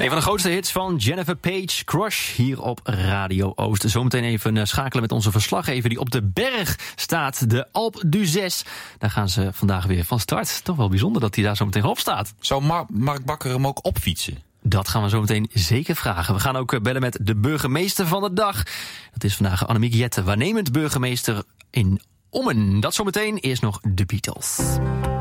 Een van de grootste hits van Jennifer Page, Crush, hier op Radio Oost. Zometeen even schakelen met onze verslaggever die op de berg staat, de Alpe d'Huez. Daar gaan ze vandaag weer van start. Toch wel bijzonder dat hij daar zo meteen op staat. Zou Mark Bakker hem ook opfietsen? Dat gaan we zo meteen zeker vragen. We gaan ook bellen met de burgemeester van de dag. Dat is vandaag Annemiek Jette, waarnemend burgemeester in Ommen. Dat zometeen, eerst nog de Beatles.